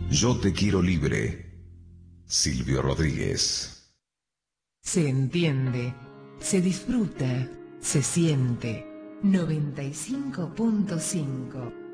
Yo te quiero libre. Silvio Rodríguez. Se entiende, se disfruta, se siente. 95.5